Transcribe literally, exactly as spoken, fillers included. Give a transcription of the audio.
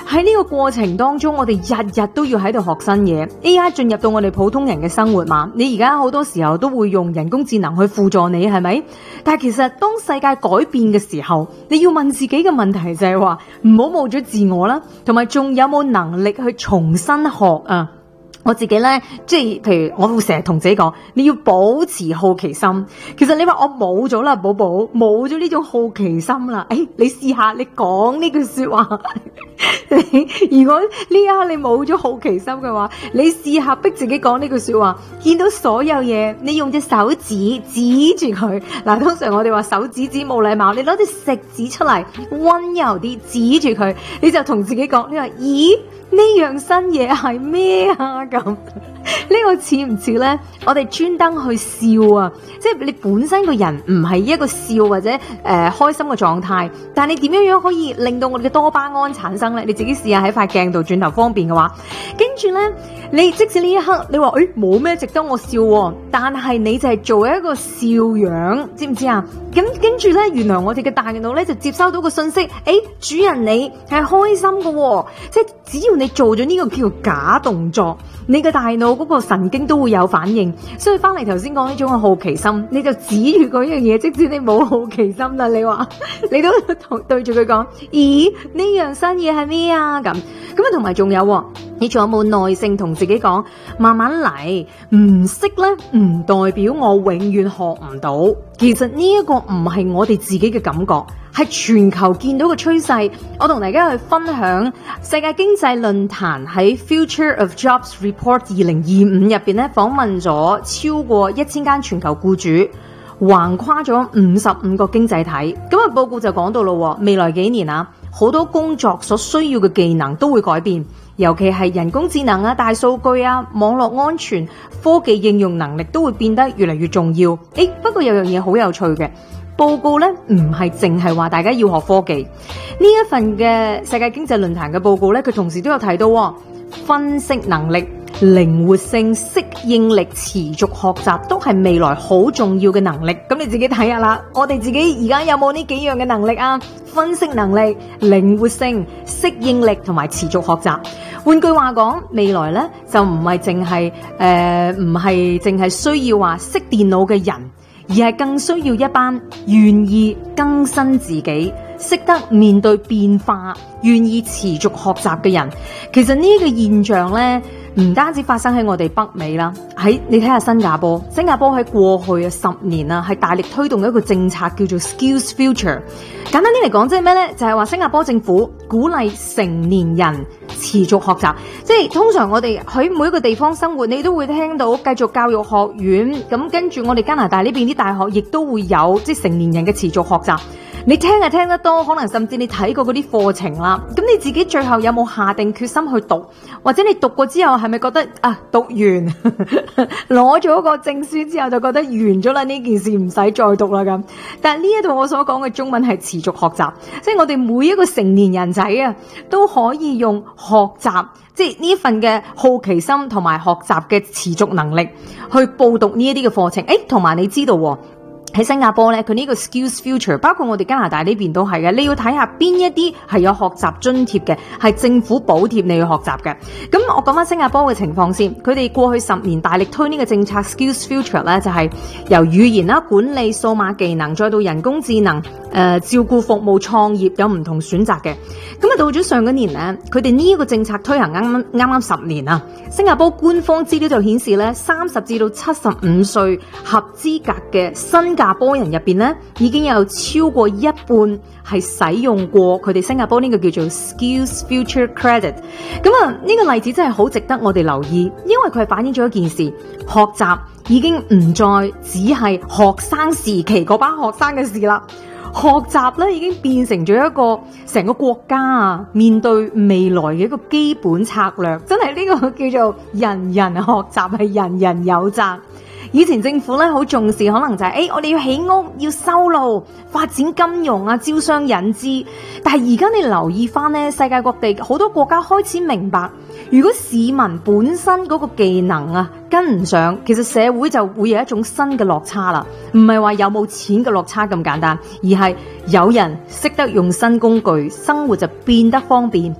喺呢個過程當中，我哋日日都要喺度學新嘢。A I 進入到我哋普通人嘅生活嘛，你而家好多時候都會用人工智能去輔助你，係咪？但係其實當世界改變嘅時候，你要問自己嘅問題就係話，唔好冇咗自我啦，同埋仲有冇能力去重新學啊？我自己咧，即係譬如我會成日同自己講，你要保持好奇心。其實你話我冇咗啦，寶寶冇咗呢種好奇心啦。誒，你試下你講呢句說話，你如果呢一刻你冇咗好奇心嘅話，你試下逼自己講呢句說話，見到所有嘢，你用隻手指指住佢。嗱，通常我哋話手指指冇禮貌，你攞隻食指出嚟，溫柔啲指住佢，你就同自己講，你話咦？呢樣新嘢係咩啊？咁呢個似唔似咧？我哋專登去笑啊！即係你本身個人唔係一個笑或者誒、呃、開心嘅狀態，但係你點樣樣可以令到我哋嘅多巴胺產生咧？你自己試下喺塊鏡度轉頭方便嘅話，跟住咧，你即使呢一刻你話誒冇咩值得我笑，但係你就係做一個笑樣，知唔知啊？咁跟住咧，原來我哋嘅大腦咧就接收到個信息，誒，主人你係開心嘅，即係只要你做咗呢個叫做假動作，你嘅大腦嗰個神經都會有反應。所以翻嚟頭先講呢種嘅好奇心，你就指住嗰樣嘢，即使你冇好奇心啦，你話你都同對住佢講，咦，呢樣新嘢係咩啊？咁咁啊，同埋仲有，你仲有冇耐性同自己講，慢慢嚟，唔識咧唔代表我永遠學唔到。其實呢一個唔係我哋自己嘅感覺，係全球見到嘅趨勢。我同大家去分享世界經濟論壇喺 Future of Jobs Report 二零二五入邊咧訪問咗超過一千間全球僱主，橫跨咗五十五個經濟體。咁啊，報告就講到咯，未來幾年啊，好多工作所需要嘅技能都會改變，尤其係人工智能啊、大數據啊、網絡安全、科技應用能力都會變得越嚟越重要。誒，不過有樣嘢好有趣嘅，報告咧唔係淨係話大家要學科技。呢一份嘅世界經濟論壇嘅報告咧，佢同時都有提到分析能力、靈活性、適應力、持續學習都係未來好重要嘅能力。咁你自己睇下啦，我哋自己而家有冇呢幾樣嘅能力啊？分析能力、靈活性、適應力同埋持續學習。換句話講，未來咧就唔係淨係誒唔係淨係需要話識電腦嘅人，而係更需要一班願意更新自己、識得面對變化、願意持續學習嘅人。其實呢個現象咧，唔單止發生喺我哋北美啦，喺你睇下新加坡，新加坡喺過去嘅十年啊，係大力推動一個政策叫做 Skills Future。簡單啲嚟講，即係咩咧？就係話新加坡政府鼓勵成年人持續學習，即係通常我哋喺每一個地方生活，你都會聽到繼續教育學院，咁跟住我哋加拿大呢邊啲大學亦都會有即係成年人嘅持續學習。你聽係聽得多，可能甚至你睇過嗰啲課程啦，咁你自己最後有冇下定決心去讀，或者你讀過之後係咪覺得啊讀完攞咗個證書之後就覺得完咗啦，呢件事唔使再讀啦咁？但係呢一度我所講嘅中文係持續學習，即係我哋每一個成年人仔啊都可以用學習，即係呢一份嘅好奇心同埋學習嘅持續能力去報讀呢一啲嘅課程。誒，同埋你知道喎，喺新加坡咧，佢呢個 Skills Future， 包括我哋加拿大呢邊都係嘅。你要睇下邊一啲係有學習津貼嘅，係政府補貼你去學習嘅。咁我講翻新加坡嘅情況先，佢哋過去十年大力推呢個政策 Skills Future 咧，就係由語言啦、管理、數碼技能，再到人工智能、誒、呃、照顧服務、創業，有唔同選擇嘅。咁啊，到咗上嗰年咧，佢哋呢一個政策推行啱啱啱啱十年啊，新加坡官方資料就顯示咧，三十至到七十五歲合資格嘅新加坡人入邊咧，已經有超過一半係使用過佢哋新加坡呢個叫做 Skills Future Credit。咁啊，呢個例子真係好值得我哋留意，因為佢係反映咗一件事，學習已經唔再只係學生時期嗰班學生嘅事啦。學習咧已經變成咗一個成個國家啊面對未來嘅一個基本策略，真係呢個叫做人人學習係人人有責。以前政府咧好重視，可能就係、是、誒、欸、我哋要起屋、要修路、發展金融啊、招商引資。但係而家你留意翻咧，世界各地好多國家開始明白，如果市民本身嗰個技能啊跟唔上，其實社會就會有一種新嘅落差啦。唔係話有冇錢嘅落差咁簡單，而係有人識得用新工具，生活就變得方便。